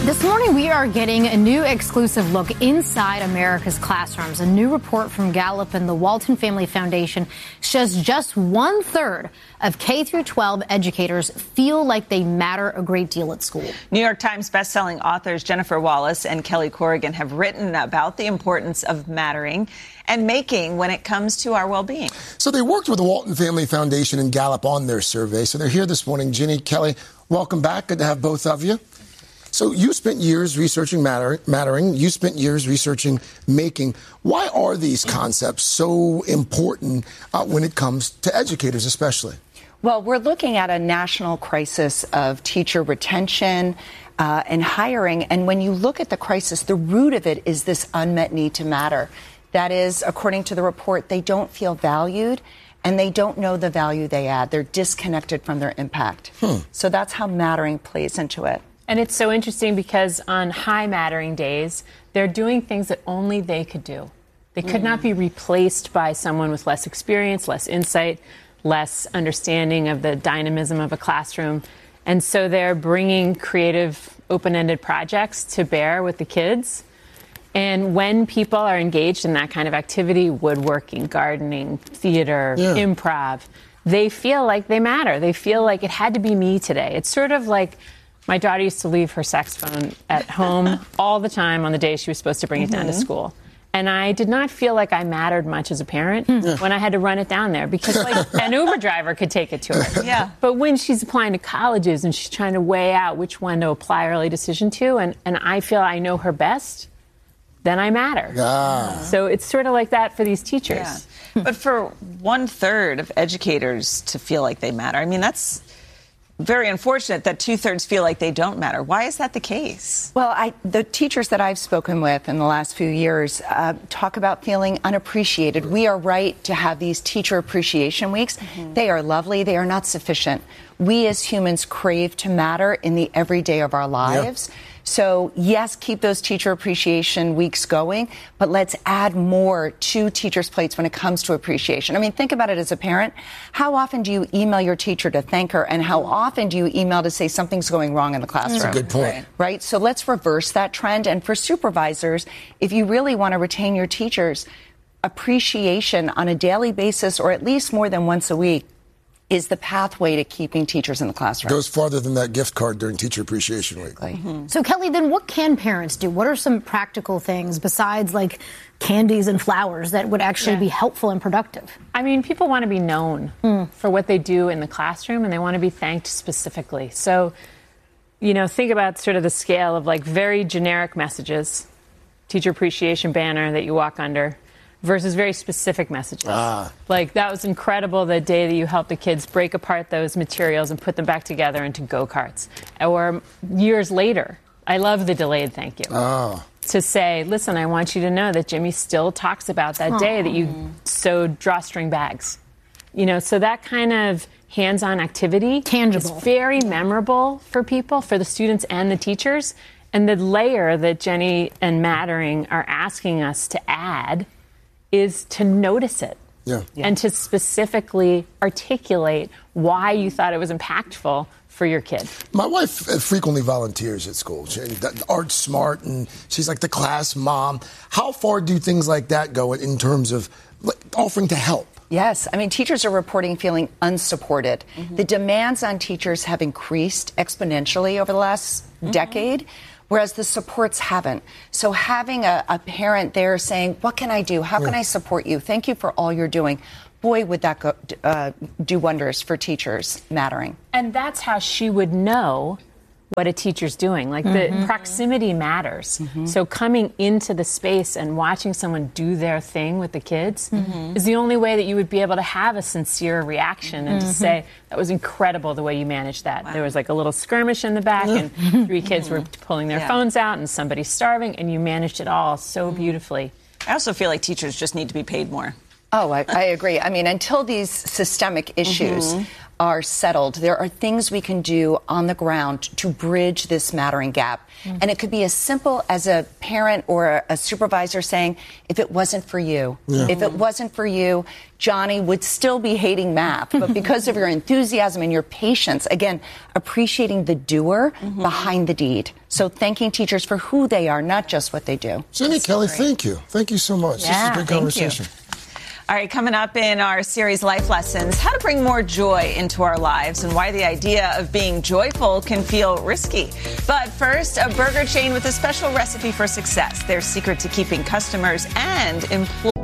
This morning, we are getting a new exclusive look inside America's classrooms. A new report from Gallup and the Walton Family Foundation shows just 1/3 of K-12 educators feel like they matter a great deal at school. New York Times bestselling authors Jennifer Wallace and Kelly Corrigan have written about the importance of mattering and making when it comes to our well-being. So they worked with the Walton Family Foundation and Gallup on their survey. So they're here this morning. Ginny, Kelly, welcome back. Good to have both of you. So you spent years researching mattering. You spent years researching making. Why are these concepts so important when it comes to educators especially? Well, we're looking at a national crisis of teacher retention and hiring. And when you look at the crisis, the root of it is this unmet need to matter. That is, according to the report, they don't feel valued and they don't know the value they add. They're disconnected from their impact. So that's how mattering plays into it. And it's so interesting because on high mattering days, they're doing things that only they could do. They could not be replaced by someone with less experience, less insight, less understanding of the dynamism of a classroom. And so they're bringing creative, open-ended projects to bear with the kids. And when people are engaged in that kind of activity, woodworking, gardening, theater, improv, they feel like they matter. They feel like it had to be me today. It's sort of like my daughter used to leave her saxophone at home all the time on the day she was supposed to bring it down to school. And I did not feel like I mattered much as a parent when I had to run it down there because like an Uber driver could take it to her. Yeah. But when she's applying to colleges and she's trying to weigh out which one to apply early decision to, and I feel I know her best, then I matter. So it's sort of like that for these teachers. Yeah. But for 1/3 of educators to feel like they matter, I mean, that's very unfortunate that 2/3 feel like they don't matter. Why is that the case? Well, the teachers that I've spoken with in the last few years talk about feeling unappreciated. We are right to have these teacher appreciation weeks. They are lovely. They are not sufficient. We as humans crave to matter in the everyday of our lives. So, yes, keep those teacher appreciation weeks going, but let's add more to teachers' plates when it comes to appreciation. I mean, think about it as a parent. How often do you email your teacher to thank her, and how often do you email to say something's going wrong in the classroom? That's a good point. Right? So let's reverse that trend. And for supervisors, if you really want to retain your teachers, appreciation on a daily basis or at least more than once a week is the pathway to keeping teachers in the classroom. Goes farther than that gift card during Teacher Appreciation Week. So, Kelly, then what can parents do? What are some practical things besides like candies and flowers that would actually be helpful and productive? I mean, people want to be known for what they do in the classroom and they want to be thanked specifically. So, you know, think about sort of the scale of like very generic messages, teacher appreciation banner that you walk under, versus very specific messages. Like, that was incredible the day that you helped the kids break apart those materials and put them back together into go-karts. Or years later, I love the delayed thank you. To say, listen, I want you to know that Jimmy still talks about that day that you sewed drawstring bags. You know, so that kind of hands-on activity tangible, is very memorable for people, for the students and the teachers. And the layer that Jenny and Mattering are asking us to add is to notice it and to specifically articulate why you thought it was impactful for your kid. My wife frequently volunteers at school. Art's smart, and she's like the class mom. How far do things like that go in terms of offering to help? Yes. I mean, teachers are reporting feeling unsupported. The demands on teachers have increased exponentially over the last decade, whereas the supports haven't. So having a parent there saying, what can I do? How can I support you? Thank you for all you're doing. Boy, would that do wonders for teachers, Mattering. And that's how she would know what a teacher's doing. Like, the proximity matters. So coming into the space and watching someone do their thing with the kids is the only way that you would be able to have a sincere reaction and to say, that was incredible the way you managed that. There was like a little skirmish in the back and 3 kids were pulling their phones out and somebody's starving, and you managed it all so beautifully. I also feel like teachers just need to be paid more. Oh, I agree. I mean, until these systemic issues are settled, there are things we can do on the ground to bridge this mattering gap. And it could be as simple as a parent or a supervisor saying, if it wasn't for you, if it wasn't for you, Johnny would still be hating math. But because of your enthusiasm and your patience, again, appreciating the doer behind the deed. So thanking teachers for who they are, not just what they do. Jenny Kelly, thank you. Thank you so much. Yeah, this is a great conversation. you. All right, coming up in our series Life Lessons, how to bring more joy into our lives and why the idea of being joyful can feel risky. But first, a burger chain with a special recipe for success. Their secret to keeping customers and employees